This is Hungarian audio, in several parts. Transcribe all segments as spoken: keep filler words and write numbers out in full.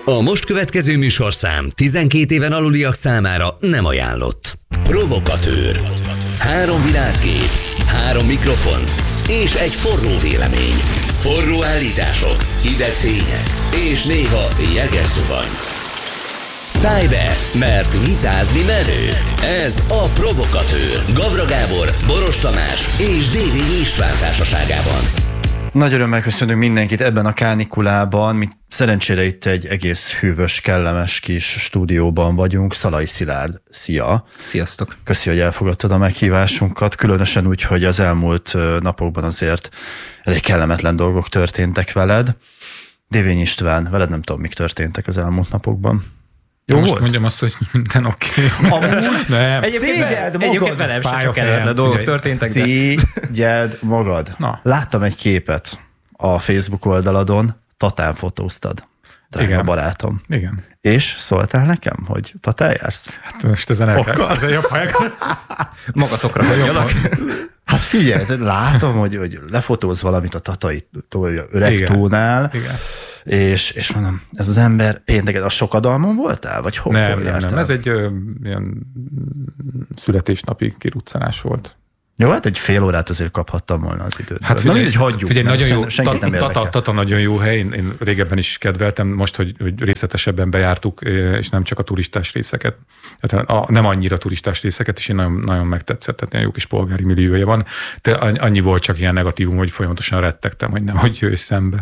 A most következő műsorszám tizenkét éven aluliak számára nem ajánlott. Provokatőr. Három világkép, három mikrofon és egy forró vélemény. Forró állítások, hideg tények és néha jeges szuvany. Szállj be, mert vitázni menő. Ez a Provokatőr. Gavra Gábor, Boros Tamás és Dévényi István társaságában. Nagy örömmel köszönünk mindenkit ebben a kánikulában. Mi szerencsére itt egy egész hűvös, kellemes kis stúdióban vagyunk. Szalai Szilárd, szia! Sziasztok! Köszi, hogy elfogadtad a meghívásunkat, különösen úgy, hogy az elmúlt napokban azért elég kellemetlen dolgok történtek veled. Dévényi István, veled nem tudom, mik történtek az elmúlt napokban. Jó most volt? Mondjam azt, hogy minden oké. Amúgy nem. Szégyed magad. Egyébként velem se csak kellemetlen dolgok történtek. De... Szégyed magad. Na. Láttam egy képet a Facebook oldaladon, Tatán fotóztad. Drága Igen. barátom. Igen. És szóltál nekem, hogy Tatán jársz? Hát most ezen el kell. Ez egy jobb hely. Magatokra hagyjalak. Hát figyelj, látom, hogy, hogy lefotóz valamit a tatai öreg Igen. tónál, Igen. És, és mondom, ez az ember pénteken, a Sokadalmon voltál? Vagy hol, nem, hol nem, nem, ez egy ö, ilyen születésnapi kiruccanás volt. Jó, hát egy fél órát azért kaphattam volna az időt. Hát figyelj, Na mindegy, hagyjuk. Figyelj, nagyon jó, senkit nem érdekel. Tata, tata nagyon jó hely, én, én régebben is kedveltem, most, hogy, hogy részletesebben bejártuk, és nem csak a turistás részeket, tehát a, nem annyira turistás részeket, és én nagyon, nagyon megtetszett, tehát ilyen jó kis polgári milliója van, de annyi volt csak ilyen negatívum, hogy folyamatosan rettegtem, hogy nehogy jöjj szembe.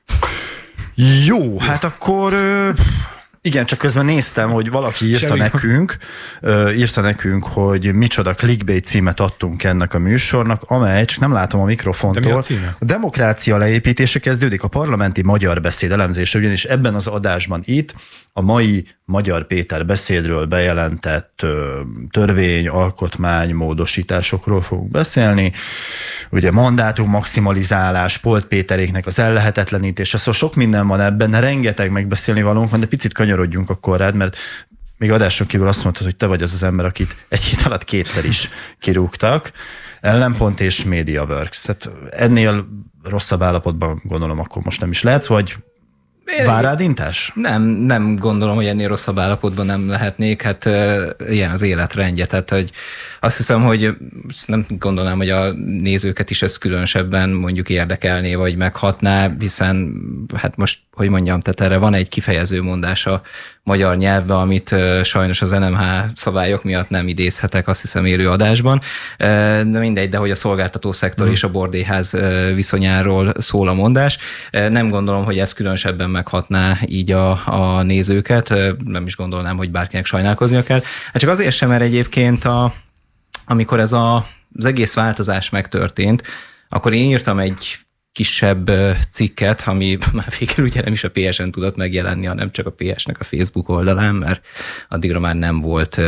Jó, hát akkor igen, csak közben néztem, hogy valaki írta Semmi. nekünk, írta nekünk, hogy micsoda clickbait címet adtunk ennek a műsornak, amely, csak nem látom a mikrofontól. De mi a címe? A demokrácia leépítése kezdődik a parlamenti magyar beszéd elemzése, ugyanis ebben az adásban itt a mai Magyar Péter beszédről bejelentett törvény, alkotmány, módosításokról fogunk beszélni. Ugye mandátum maximalizálás, Polt Péteréknek az ellehetetlenítése, szóval sok minden van ebben, rengeteg megbeszélni valónk van, de picit kanyarodjunk akkor rád, mert még adáson kívül azt mondtad, hogy te vagy az az ember, akit egy hét alatt kétszer is kirúgtak. Ellenpont és MediaWorks. Tehát ennél rosszabb állapotban gondolom akkor most nem is lehetsz, vagy vár rád intás? Nem, nem gondolom, hogy ennél rosszabb állapotban nem lehetnék. Hát uh, ilyen az életrendje. Tehát, hogy azt hiszem, hogy nem gondolnám, hogy a nézőket is ez különösebben mondjuk érdekelné, vagy meghatná, hiszen hát most, hogy mondjam, tehát erre van egy kifejező mondás a magyar nyelvben, amit uh, sajnos az en em há szabályok miatt nem idézhetek, azt hiszem élő adásban. Uh, de mindegy, de hogy a szolgáltató szektor mm. és a bordélyház uh, viszonyáról szól a mondás. Uh, nem gondolom, hogy ez különösebben meghatná így a, a nézőket. Uh, nem is gondolnám, hogy bárkinek sajnálkoznia kell. Hát csak azért sem, mert egyébként a, amikor ez a, az egész változás megtörtént, akkor én írtam egy kisebb cikket, ami már végül ugye nem is a pé es-en tudott megjelenni, hanem csak a pé es-nek a Facebook oldalán, mert addigra már nem volt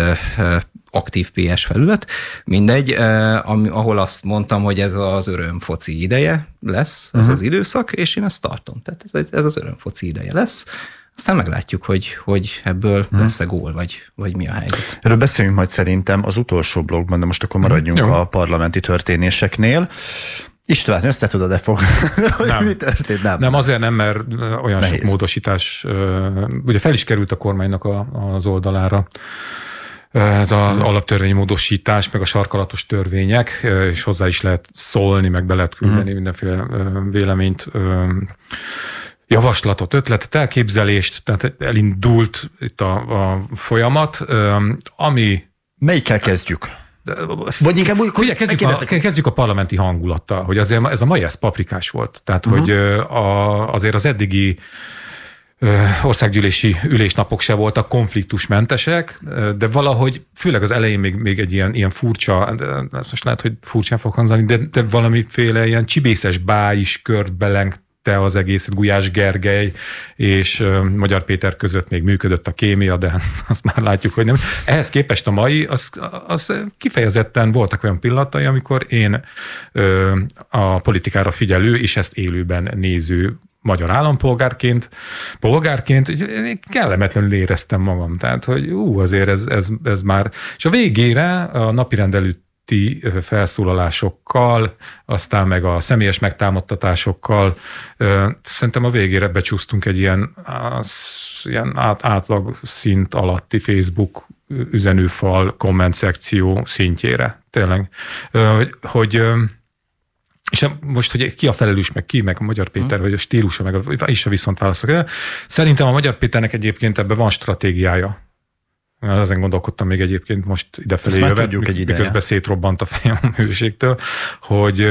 aktív pé es felület. Mindegy, ahol azt mondtam, hogy ez az örömfoci ideje lesz, ez uh-huh. az időszak, és én ezt tartom. Tehát ez, ez az örömfoci ideje lesz. Aztán meglátjuk, hogy, hogy ebből hmm. lesz-e gól, vagy, vagy mi a helyzet. Erről beszéljünk majd szerintem az utolsó blogban, de most akkor maradjunk hmm. a parlamenti történéseknél. István, össze tudod-e fog, hogy mi történt? Nem. nem, azért nem, mert olyan Nehéz. sok módosítás, ugye fel is került a kormánynak a, az oldalára ez az hmm. alaptörvényi módosítás, meg a sarkalatos törvények, és hozzá is lehet szólni, meg be lehet küldeni hmm. mindenféle véleményt, javaslatot, ötletet, elképzelést, tehát elindult itt a, a folyamat, ami... Melyikkel kezdjük? Vagy inkább úgy, Ugye, kezdjük, a, kezdjük a parlamenti hangulattal, hogy azért ez a mai ez paprikás volt. Tehát, uh-huh. hogy a, azért az eddigi országgyűlési ülésnapok se voltak konfliktusmentesek, de valahogy, főleg az elején még, még egy ilyen, ilyen furcsa, de most lehet, hogy furcsán fog hangzani, de, de valamiféle ilyen csibészes báj is kört belengte az egészet, Gulyás Gergely és uh, Magyar Péter között még működött a kémia, de azt már látjuk, hogy nem. Ehhez képest a mai, az, az kifejezetten voltak olyan pillanatai, amikor én uh, a politikára figyelő és ezt élőben néző magyar állampolgárként, polgárként kellemetlenül éreztem magam. Tehát, hogy ú, azért ez, ez, ez már... És a végére a napirend előtt alatti felszólalásokkal, aztán meg a személyes megtámadtatásokkal. Szerintem a végére becsúsztunk egy ilyen, az, ilyen át, átlag szint alatti Facebook üzenőfal, komment szekció szintjére. Tényleg. Hogy és most, hogy ki a felelős, meg ki, meg a Magyar Péter, hmm. vagy a stílusa, meg a, is a viszont válaszok. Szerintem a Magyar Péternek egyébként ebben van stratégiája. Ezen gondolkodtam még egyébként most idefelé jövet, miközben szétrobbant a fejem a hőségtől, hogy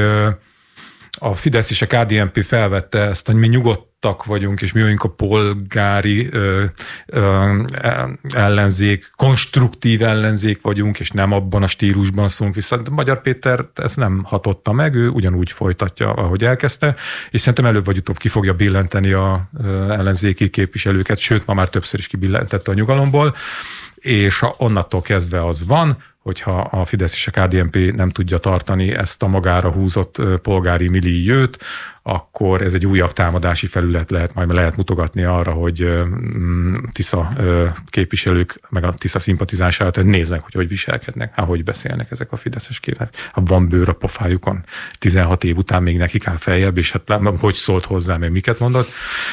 a Fidesz és a ká dé en pé felvette ezt, hogy mi nyugodtak vagyunk, és mi vagyunk a polgári ö, ö, ellenzék, konstruktív ellenzék vagyunk, és nem abban a stílusban szólunk vissza. De Magyar Péter ezt nem hatotta meg, ő ugyanúgy folytatja, ahogy elkezdte, és szerintem előbb vagy utóbb ki fogja billenteni a ellenzéki képviselőket, sőt, ma már többször is kibillentette a nyugalomból, és onnantól kezdve az van, hogyha a Fidesz és a ká dé en pé nem tudja tartani ezt a magára húzott polgári milliót, akkor ez egy újabb támadási felület lehet, majd lehet mutogatni arra, hogy Tisza képviselők, meg a Tisza szimpatizánsát, hogy nézd meg, hogy hogy viselkednek, ahogy beszélnek ezek a fideszes képek. Ha van bőr a pofájukon, tizenhat év után még nekik áll feljebb, és hát hogy szólt hozzá, meg miket mondott.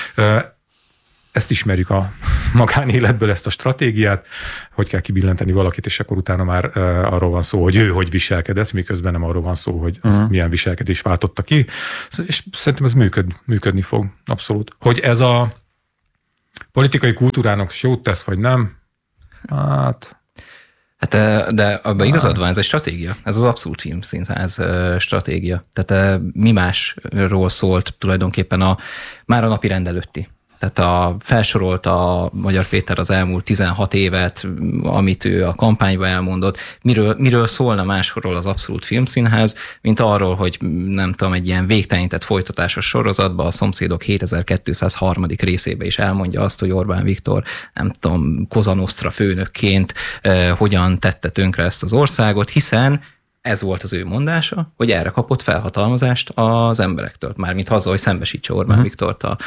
Ezt ismerjük a magánéletből, ezt a stratégiát, hogy kell kibillenteni valakit, és akkor utána már uh, arról van szó, hogy ő hogy viselkedett, miközben nem arról van szó, hogy uh-huh. azt milyen viselkedés váltotta ki. És szerintem ez működ, működni fog, abszolút. Hogy ez a politikai kultúrának jót tesz, vagy nem? Hát... Hát de abban igazad van, ez egy stratégia. Ez az Abszolút Filmszínház stratégia. Tehát mi másról szólt tulajdonképpen a, már a napi rend előtti. Tehát a, felsorolta a Magyar Péter az elmúlt tizenhat évet, amit ő a kampányban elmondott. Miről, miről szólna másról az Abszolút Filmszínház, mint arról, hogy nem tudom, egy ilyen végtelenített folytatásos sorozatban a Szomszédok hétezer-kétszázhárom. részébe is elmondja azt, hogy Orbán Viktor, nem tudom, Cosa Nostra főnökként eh, hogyan tette tönkre ezt az országot, hiszen ez volt az ő mondása, hogy erre kapott felhatalmazást az emberektől. Mármint haza, hogy szembesítse Orbán uh-huh. Viktort a,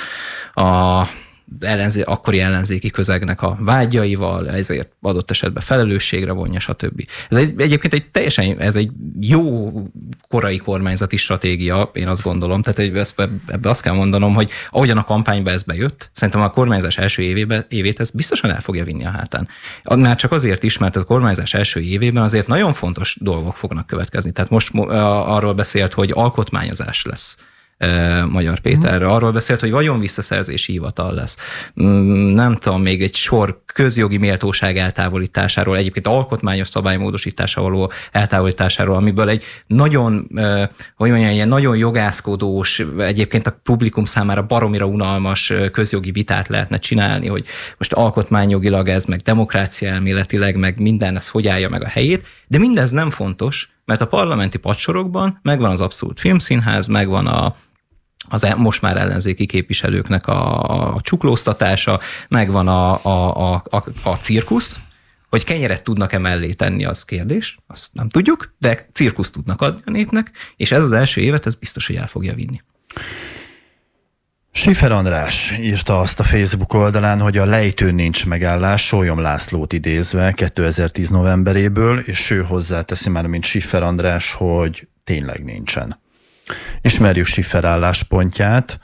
a ellenzé, akkori ellenzéki közegnek a vágyaival, ezért adott esetben felelősségre vonja, stb. Ez egy, egyébként egy teljesen, ez egy jó korai kormányzati stratégia, én azt gondolom, tehát ebbe azt kell mondanom, hogy ahogyan a kampányba ez bejött, szerintem a kormányzás első évébe, évét ez biztosan el fogja vinni a hátán. Már csak azért is, mert a kormányzás első évében azért nagyon fontos dolgok fognak következni. Tehát most arról beszélt, hogy alkotmányozás lesz. Magyar Péter. Arról beszélt, hogy vagyonvisszaszerzési hivatal lesz. Nem tudom, még egy sor közjogi méltóság eltávolításáról, egyébként alkotmányos szabálymódosítása való eltávolításáról, amiből egy nagyon, hogy mondjam, ilyen nagyon jogászkodós, egyébként a publikum számára baromira unalmas közjogi vitát lehetne csinálni, hogy most alkotmányjogilag ez, meg demokrácia elméletileg, meg minden, ez hogy állja meg a helyét, de mindez nem fontos, mert a parlamenti padsorokban megvan az Abszolút Filmszínház, megvan a az most már ellenzéki képviselőknek a, a csuklóztatása, megvan a, a, a, a, a cirkusz, hogy kenyeret tudnak-e mellé tenni, az kérdés, azt nem tudjuk, de cirkuszt tudnak adni a népnek, és ez az első évet, ez biztos, hogy el fogja vinni. Schiffer András írta azt a Facebook oldalán, hogy a lejtőn nincs megállás, Sólyom Lászlót idézve kétezer-tíz novemberéből, és ő hozzáteszi már, mint Schiffer András, hogy tényleg nincsen. Ismerjük Schiffer álláspontját.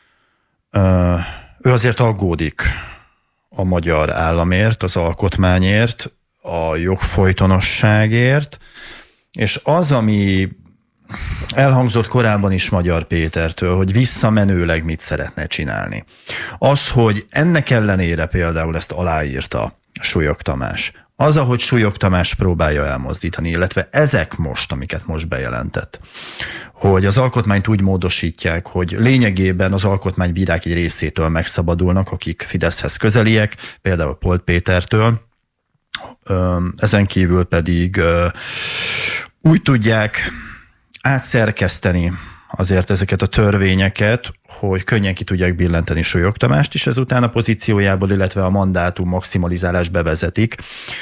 Ő azért aggódik a magyar államért, az alkotmányért, a jogfolytonosságért, és az, ami elhangzott korábban is Magyar Pétertől, hogy visszamenőleg mit szeretne csinálni. Az, hogy ennek ellenére például ezt aláírta Súlyog Tamás, az, ahogy Súlyog Tamás próbálja elmozdítani, illetve ezek most, amiket most bejelentett, hogy az alkotmányt úgy módosítják, hogy lényegében az alkotmánybírák egy részétől megszabadulnak, akik Fideszhez közeliek, például Polt Pétertől, ezen kívül pedig úgy tudják átszerkeszteni azért ezeket a törvényeket, hogy könnyen ki tudják billenteni Súlyog Tamást, és ezután a pozíciójából, illetve a mandátum maximalizálás bevezetik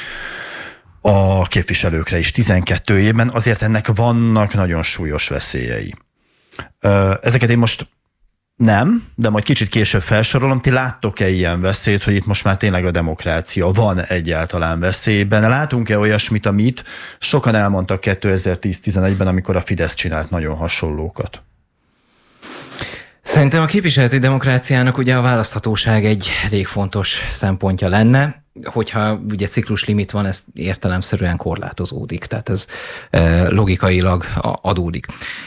a képviselőkre is tizenkettő évben, azért ennek vannak nagyon súlyos veszélyei. Ezeket én most Nem, de majd kicsit később felsorolom. Ti láttok-e ilyen veszélyt, hogy itt most már tényleg a demokrácia van egyáltalán veszélyben? Látunk-e olyasmit, amit sokan elmondtak kétezer-tíz-tizenegyben, amikor a Fidesz csinált nagyon hasonlókat? Szerintem a képviseleti demokráciának ugye a választhatóság egy elég fontos szempontja lenne, hogyha ugye cikluslimit van, ez értelemszerűen korlátozódik, tehát ez logikailag adódik.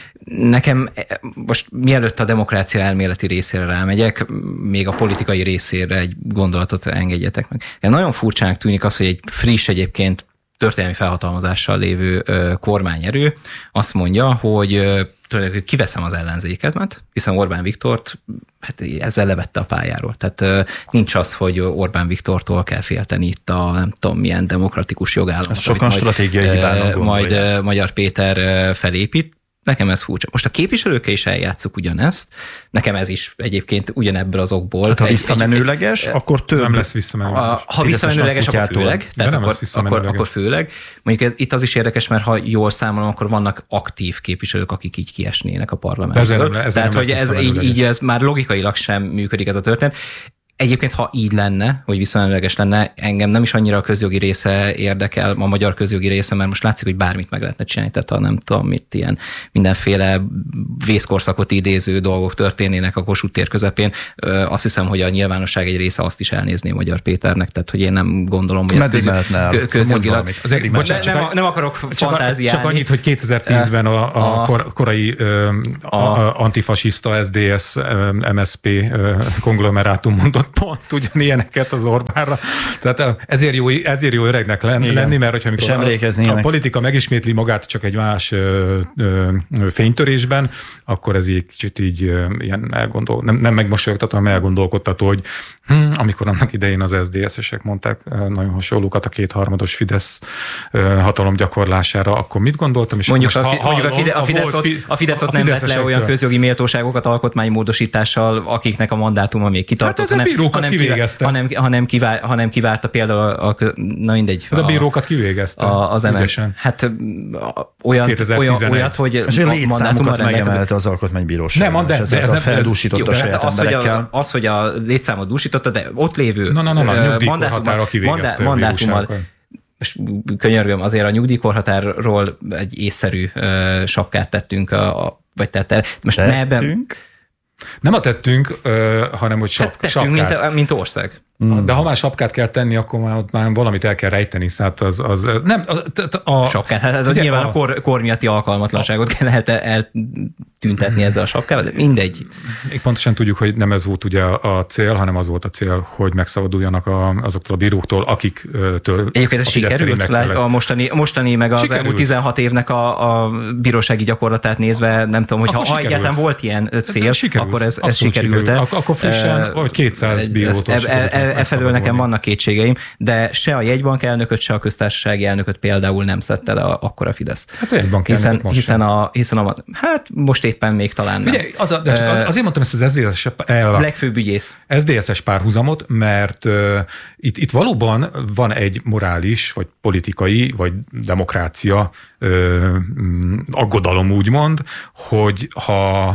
Nekem most mielőtt a demokrácia elméleti részére rámegyek, még a politikai részére egy gondolatot engedjetek meg. Nagyon furcsának tűnik az, hogy egy friss egyébként történelmi felhatalmazással lévő kormányerő azt mondja, hogy kiveszem az ellenzéket, hiszen Orbán Viktort hát ezzel levette a pályáról. Tehát nincs az, hogy Orbán Viktortól kell félteni itt a nem tudom milyen demokratikus jogállamot. Ez sokan stratégiai hibának majd Magyar Péter felépít. Nekem ez furcsa. Most a képviselőkkel is eljátszuk ugyanezt. Nekem ez is egyébként ugyanebből az okból. Hát ha visszamenőleges, egy, akkor több. Nem lesz visszamenőleges. A, ha visszamenőleges, akkor főleg. Tehát akkor, akkor, akkor főleg. Mondjuk ez, itt az is érdekes, mert ha jól számolom, akkor vannak aktív képviselők, akik így kiesnének a parlamentből. Tehát, hogy ez így, így ez már logikailag sem működik ez a történet. Egyébként, ha így lenne, hogy viszonylages lenne, engem nem is annyira a közjogi része érdekel, a magyar közjogi része, mert most látszik, hogy bármit meg lehetne csinálni, tehát ha nem tudom, mit ilyen mindenféle vészkorszakot idéző dolgok történnének a Kossuth tér közepén, azt hiszem, hogy a nyilvánosság egy része azt is elnézné Magyar Péternek, tehát hogy én nem gondolom, hogy ez közjog, közjogilag. Bocsánat, nem, nem akarok fantáziálni. Csak annyit, hogy kétezer-tízben a, a, a korai a, a antifasiszta es zé dé es em es zé pé konglomerátum mondott pont ugyanilyeneket az Orbánra. Tehát ezért jó, ezért jó öregnek lenni, lenni mert hogyha amikor a, a politika megismétli magát csak egy más ö, ö, fénytörésben, akkor ez így kicsit így ö, ilyen elgondol, nem, nem megmosolyogtató, hanem elgondolkodtató, hogy hm, amikor annak idején az es zé dé es-esek mondták nagyon hasonlókat a kétharmados Fidesz ö, hatalom gyakorlására, akkor mit gondoltam? És mondjuk most, a, ha, mondjuk a, Fide, a Fidesz ott, a Fidesz ott nem vett le olyan közjogi méltóságokat alkotmánymódosítással, akiknek a mandátuma még kitartott, hát hanem, hanem, kivégezte. hanem, hanem, kivár, hanem kivárta például a, a na mindegy. De a bírókat kivégezte. A, az ügyesen. Hát olyan, olyan, olyat, hogy és a létszámukat megemelte az alkotmánybíróság. Nem, de, és de ez a feldúsította a saját az, emberekkel. Hogy a, az, hogy a létszámot dúsította, de ott lévő na, na, na, na, nyugdíjkorhatára kivégezte a bíróságon. Most könyörgöm, azért a nyugdíjkorhatárról egy észszerű uh, sapkát tettünk, a, a, vagy tett most ne ebben... Nem a tettünk, uh, hanem hogy sap, hát tettünk, sapkát. Mint, mint ország. Mm. De ha már sapkát kell tenni, akkor már ott már valamit el kell rejteni. Szóval az, az nem, a, a, sapkát, hát ez ugye, nyilván a, a kor, kor miatti alkalmatlanságot a, kell lehet eltűntetni ezzel a sapkával, de mindegy. Még pontosan tudjuk, hogy nem ez volt ugye a cél, hanem az volt a cél, hogy megszabaduljanak a, azoktól a bíróktól, akiktől... Egyébként ez sikerült, a mostani, mostani meg az sikerült. Elmúlt tizenhat évnek a, a bírósági gyakorlatát nézve, nem tudom, hogy ha egyáltalán volt ilyen cél, sikerült. Akkor ez, ez sikerült. Ak- akkor frissen, vagy kétszáz bírótól E felől nekem vannak kétségeim, de se a jegybank elnököt, se a köztársasági elnököt például nem szedte le akkor a Fidesz. Hát a jegybank hiszen, hiszen, a, hiszen a, hát most éppen még talán nem. Ugye, az a, de csak az, azért mondtam ezt az es zé dé es legfőbb ügyész. es zé dé es-es párhuzamot, mert uh, itt, itt valóban van egy morális, vagy politikai, vagy demokrácia uh, aggodalom úgymond, hogy ha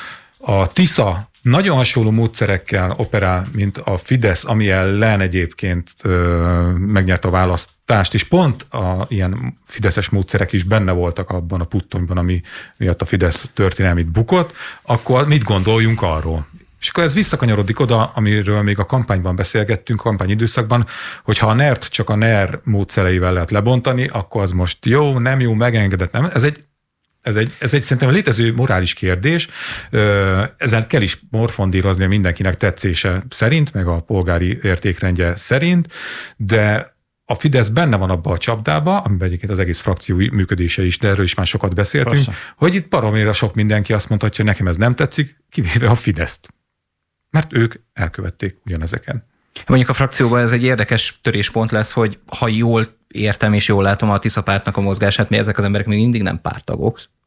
a Tisza nagyon hasonló módszerekkel operál, mint a Fidesz, ami ellen egyébként ö, megnyerte a választást, és pont a ilyen fideszes módszerek is benne voltak abban a puttonyban, ami miatt a Fidesz történelmét bukott, akkor mit gondoljunk arról? És akkor ez visszakanyarodik oda, amiről még a kampányban beszélgettünk, kampányidőszakban, hogy ha a NER-t csak a NER módszereivel lehet lebontani, akkor az most jó, nem jó, megengedett, nem. Ez egy Ez egy, ez egy szerintem létező morális kérdés, ezzel kell is morfondírozni mindenkinek tetszése szerint, meg a polgári értékrendje szerint, de a Fidesz benne van abba a csapdába, amiben egyébként az egész frakció működése is, de erről is már sokat beszéltünk, persze, hogy itt baromira sok mindenki azt mondhatja, hogy nekem ez nem tetszik, kivéve a Fideszt. Mert ők elkövették ugyanezeken. Mondjuk a frakcióban ez egy érdekes töréspont lesz, hogy ha jól értem és jól látom a Tisza pártnak a mozgását, mi ezek az emberek még mindig nem pártagok,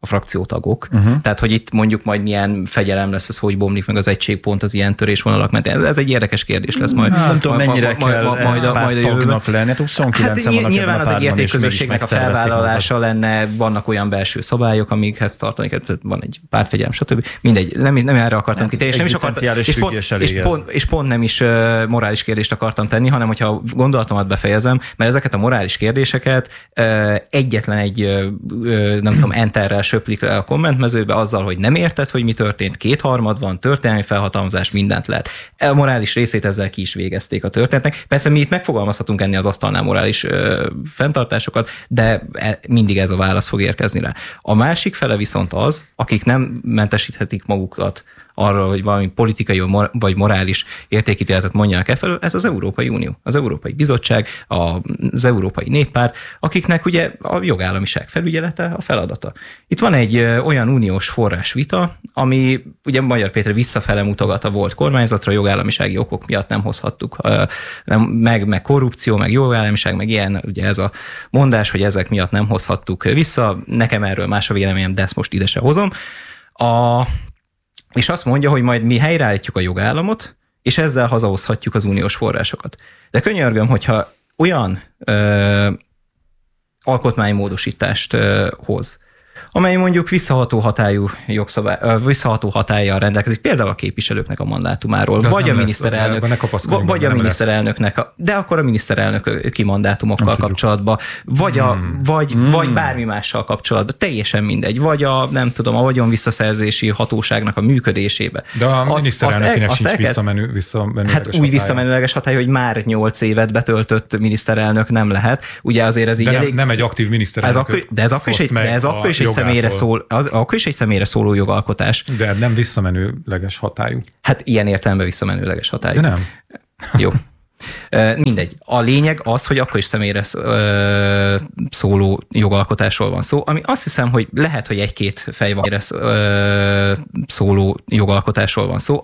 a frakciótagok. Uh-huh. Tehát, hogy itt mondjuk majd milyen fegyelem lesz, az hogy bomlik meg az egységpont az ilyen törésvonalak, mert ez, ez egy érdekes kérdés lesz majd. Nem tudom, mennyire majd, kell majd, majd, majd a tagnak lenni. Hát huszonkilencen hát vannak nyilván az egy értékközösségnek a felvállalása lenne, vannak olyan belső szabályok, amikhez tartani kell, van egy pártfegyelem, stb. Mindegy, nem, nem erre akartam kitérni. És, és, és, pont, és pont nem is uh, morális kérdést akartam tenni, hanem hogyha gondolatomat befejezem, mert ezeket a morális kérdéseket uh, egyetlen egy uh, nem tudom, enterrel söplik le a kommentmezőbe azzal, hogy nem érted, hogy mi történt, kétharmad van, történelmi felhatalmazás, mindent lehet. A morális részét ezzel ki is végezték a történetnek. Persze mi itt megfogalmazhatunk enni az asztalnál morális uh, fenntartásokat, de mindig ez a válasz fog érkezni rá. A másik fele viszont az, akik nem mentesíthetik magukat arra, hogy valami politikai vagy morális értékítéletet mondják e felől, ez az Európai Unió, az Európai Bizottság, az Európai Néppárt, akiknek ugye a jogállamiság felügyelete a feladata. Itt van egy olyan uniós forrásvita, ami ugye Magyar Péter visszafele mutogat a volt kormányzatra, jogállamisági okok miatt nem hozhattuk, meg, meg korrupció, meg jogállamiság, meg ilyen, ugye ez a mondás, hogy ezek miatt nem hozhattuk vissza. Nekem erről más a véleményem, de ezt most ide se hozom. A És azt mondja, hogy majd mi helyreállítjuk a jogállamot, és ezzel hazahozhatjuk az uniós forrásokat. De könyörgöm, hogyha olyan ö, alkotmánymódosítást ö, hoz, amely mondjuk visszaható hatályú jogszabály, visszaható hatállyal rendelkezik, például a képviselőknek a mandátumáról, de vagy a miniszterelnök, lesz, vagy a miniszterelnöknek, a, de akkor a miniszterelnök kimandátumokkal kapcsolatban, vagy, a, hmm. vagy, hmm. vagy bármi mással kapcsolatban, teljesen mindegy, vagy a, nem tudom, a vagyon visszaszerzési hatóságnak a működésébe. De a azt, miniszterelnökének azt el, sincs visszamenő, visszamenőleges Hát úgy visszamenőleges hatály, hogy már nyolc évet betöltött miniszterelnök nem lehet. Ugye azért ez így de elég... nem, nem egy aktív miniszterelnök. Ez akkor, de ez akkor is egy, de ez akkor is egy személyre szól, az, akkor is egy személyre szóló jogalkotás. De nem visszamenőleges hatályú. Hát ilyen értelemben visszamenőleges hatályú. De nem. Jó. Mindegy. A lényeg az, hogy akkor is személyre szóló jogalkotásról van szó, ami azt hiszem, hogy lehet, hogy egy-két fejvagyra szóló jogalkotásról van szó,